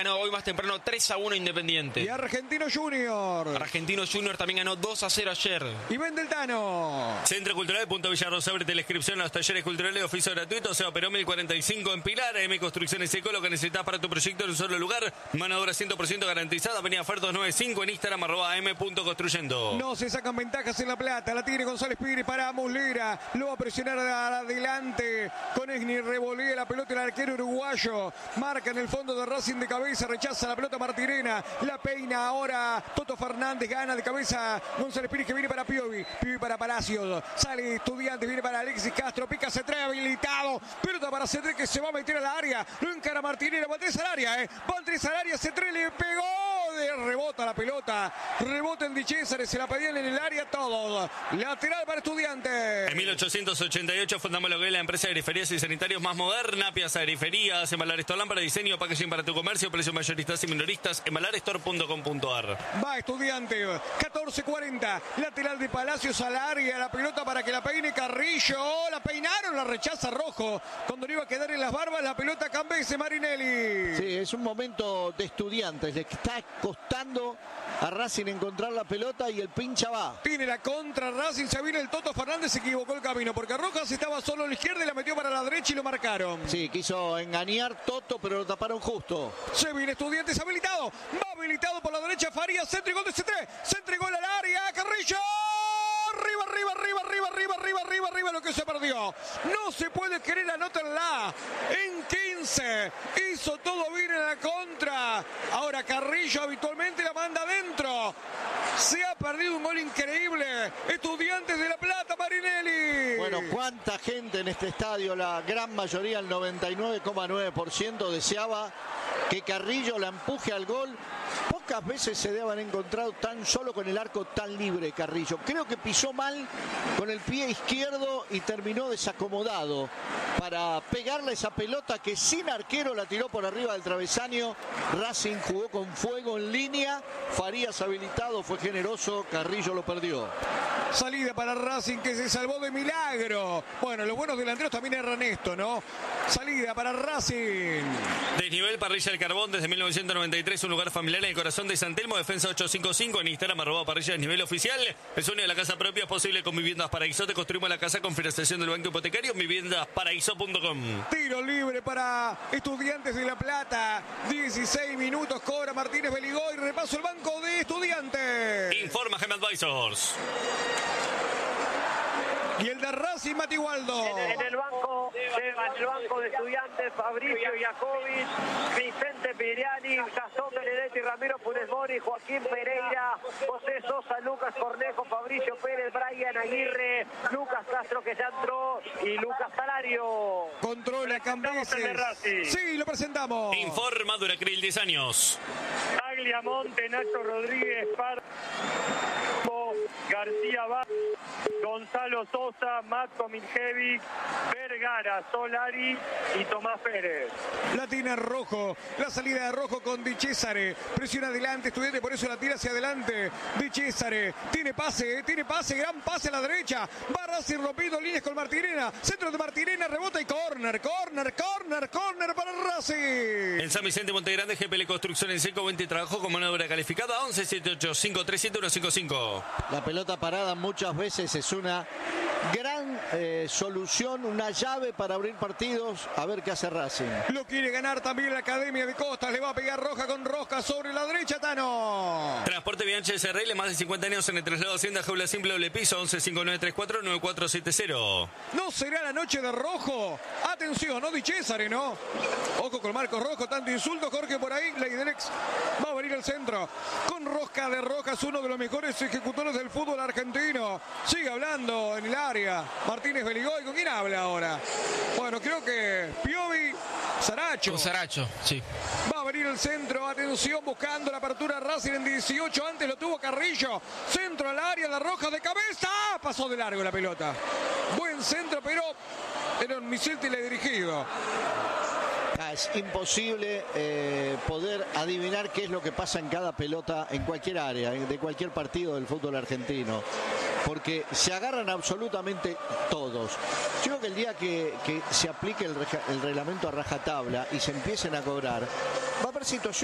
ganó hoy más temprano 3-1 Independiente. Y Argentino Junior. Argentino Junior también ganó 2-0 ayer. Y Vendeltano. Centro Cultural Punto Villarrosa, abre la inscripción a los talleres culturales de oficio gratuito. Seba Perón 1045 en Pilar. M Construcciones Seco, lo que necesitas para tu proyecto en un solo lugar. Mano de obra 100% garantizada. Avenida Fer 295 en Instagram @m.construyendo. No se sacan ventajas en La Plata. La tiene González Pires para Muslera. Lo va a presionar adelante con Esni. Revolea la pelota el arquero uruguayo. Marca en el fondo de Racing de cabeza. Rechaza la pelota Martirena. La peina ahora Toto Fernández. Gana de cabeza González Pires, que viene para Piovi. Piovi para Palacios. Sale Estudiantes. Viene para Alexis Castro. Pica C3 habilitado. Pelota para C3 que se va a meter al área. Lo encara Martirena. Va 3 al área. Va 3 al área. C3 le pegó. Rebota la pelota. Rebota en Di Cesare. Se la pedían en el área todos. Lateral para Estudiantes. En 1888 fundamos lo que es la empresa de griferías y sanitarios más moderna. Piazza Griferías. Embalar Store Lámpara. Diseño, packaging para tu comercio. Precios mayoristas y minoristas. Embalarstore.com.ar. Va Estudiante. 14:40. Lateral de Palacios al área. La pelota para que la peine Carrillo. La peinaron. La rechaza Rojo. Cuando le iba a quedar en las barbas, la pelota Cambese Marinelli. Sí, es un momento de Estudiantes. Le está costando a Racing encontrar la pelota y el pincha va. Tiene la contra Racing. Se viene el Toto Fernández. Se equivocó el camino porque Rojas estaba solo a la izquierda y la metió para la derecha y lo marcaron. Sí, quiso engañar Toto, pero lo taparon justo. Se viene Estudiantes habilitado. Va habilitado por la derecha Farías. Centro y gol de C3. Centro y gol al área. Carrillo. Arriba, arriba, arriba, arriba, arriba, arriba, arriba, arriba, lo que se perdió. No se puede querer, anótenla. En 15. Hizo todo bien en la contra. Ahora Carrillo habitualmente la manda adentro. Se ha perdido un gol increíble. Estudiantes de La Plata, Marinelli. Bueno, cuánta gente en este estadio, la gran mayoría, el 99,9% deseaba que Carrillo la empuje al gol. Pocas veces se deben haber encontrado tan solo con el arco tan libre Carrillo. Creo que pisó mal con el pie izquierdo y terminó desacomodado para pegarle esa pelota que sin arquero la tiró por arriba del travesaño. Racing jugó con fuego en línea. Farías habilitado, fue generoso. Carrillo lo perdió. Salida para Racing que se salvó de milagro. Bueno, los buenos delanteros también erran esto, ¿no? Salida para Racing. Desnivel Parrilla del Carbón desde 1993, un lugar familiar en el corazón de San Telmo. Defensa 855 en Instagram @parrilla desnivel oficial. El sueño de la casa propia es posible con Viviendas Paraíso. Te construimos la casa con financiación del Banco Hipotecario. Viviendasparaíso.com. Tiro libre para Estudiantes de La Plata. 16 minutos cobra Martínez Beligoy. Repaso el banco de Estudiantes. Informa Gem Advisors. Y el de Racing, Mati Waldo. En el banco de Estudiantes, Fabricio Iacovic, Vicente Piriani, Gastón Benedetti, Ramiro Funes Mori, Joaquín Pereira, José Sosa, Lucas Cornejo, Fabricio Pérez, Brian Aguirre, Lucas Castro que ya entró y Lucas Salario. Controla Cambeses. Sí, lo presentamos. Informa Duracril 10 años. Agliamonte, Nacho Rodríguez, García Vaz, Gonzalo Sosa, Matko Miljevic, Vergara, Solari y Tomás Pérez. La tiene Rojo, la salida de Rojo con Di Cesare, presiona adelante Estudiante, por eso la tira hacia adelante. Di Cesare, tiene pase, gran pase a la derecha, va Racing rompiendo líneas con Martirena, centro de Martirena, rebota y corner para Racing. En San Vicente Montegrande, GPL Construcción en Seco, 20 trabajo con mano de obra calificada, 11-78-537-155. La pelota parada muchas veces es una gran solución, una llave para abrir partidos. A ver qué hace Racing. Lo quiere ganar también la Academia de Costas. Le va a pegar Roja con Rosca sobre la derecha, Tano. Transporte Bianchi SRL, más de 50 años en el traslado Hacienda Jaula Simple doble piso, 11-5934-9470. ¿No será la noche de Rojo? Atención, no Di Cesare, ¿no? Ojo con Marcos Rojo, tanto insulto, Jorge por ahí. Leidelex va a venir al centro. Con Rosca de Rojas, uno de los mejores ejecutores del fútbol argentino. Sigue hablando en el área. Martínez Beligoy, ¿con quién habla ahora? Bueno, creo que Piovi, Saracho. Con Saracho, sí. Va a venir el centro, atención, buscando la apertura Racing en 18, antes lo tuvo Carrillo. Centro al área, de Rojas de cabeza. Pasó de largo la pelota. Buen centro, pero era un misil teledirigido. Es imposible poder adivinar qué es lo que pasa en cada pelota, en cualquier área, de cualquier partido del fútbol argentino, porque se agarran absolutamente todos. Yo creo que el día que se aplique el reglamento a rajatabla y se empiecen a cobrar, va a haber situaciones